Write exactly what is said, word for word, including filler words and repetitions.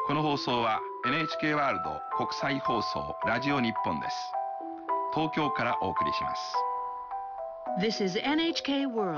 この放送は エヌエイチケー ワールド国際放送ラジオ日本です。東京からお送りします。 This is エヌエイチケー World